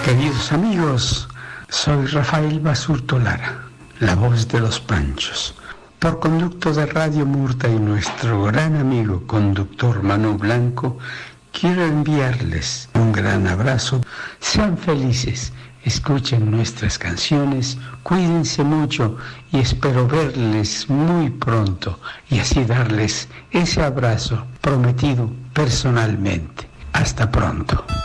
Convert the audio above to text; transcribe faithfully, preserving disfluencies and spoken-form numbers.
Queridos amigos, soy Rafael Basurto Lara, la voz de los Panchos. Por conducto de Radio Murta y nuestro gran amigo conductor Manu Blanco, quiero enviarles un gran abrazo. Sean felices, escuchen nuestras canciones, cuídense mucho y espero verles muy pronto y así darles ese abrazo prometido personalmente. Hasta pronto.